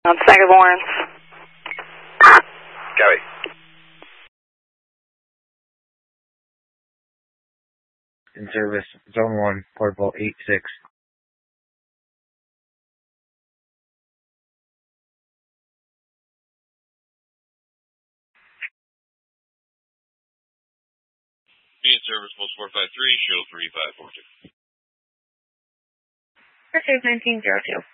Second Lawrence. Gary. In service, Zone 1, Portable 86. Be in service, Post 453, show 3542. Pursuit 1902.